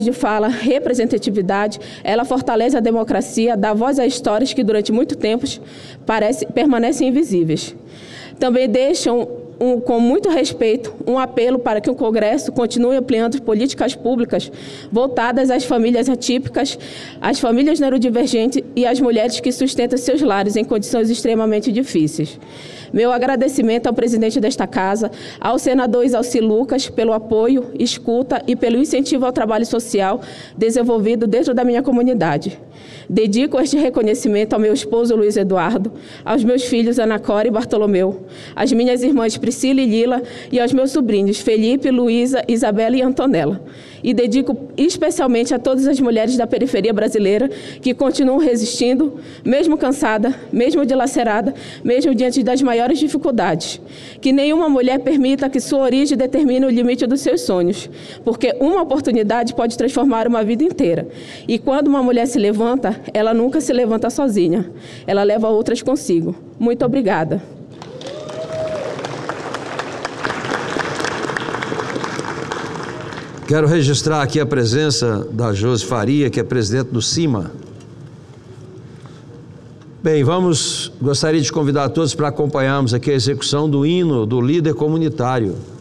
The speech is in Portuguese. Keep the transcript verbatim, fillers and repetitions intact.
de fala, representatividade, ela fortalece a democracia, dá voz a histórias que durante muito tempo parece, permanecem invisíveis. Também deixam, um, com muito respeito, um apelo para que o Congresso continue ampliando políticas públicas voltadas às famílias atípicas, às famílias neurodivergentes e às mulheres que sustentam seus lares em condições extremamente difíceis. Meu agradecimento ao presidente desta Casa, ao senador Isalci Lucas, pelo apoio, escuta e pelo incentivo ao trabalho social desenvolvido dentro da minha comunidade. Dedico este reconhecimento ao meu esposo Luiz Eduardo, aos meus filhos Ana Cora e Bartolomeu, às minhas irmãs Priscila e Lila e aos meus sobrinhos Felipe, Luísa, Isabela e Antonella. E dedico especialmente a todas as mulheres da periferia brasileira que continuam resistindo, mesmo cansada, mesmo dilacerada, mesmo diante das maiores dificuldades. Que nenhuma mulher permita que sua origem determine o limite dos seus sonhos, porque uma oportunidade pode transformar uma vida inteira. E quando uma mulher se levanta, ela nunca se levanta sozinha, ela leva outras consigo. Muito obrigada. Quero registrar aqui a presença da Josi Faria, que é presidente do CIMA. Bem, vamos, gostaria de convidar todos para acompanharmos aqui a execução do hino do líder comunitário.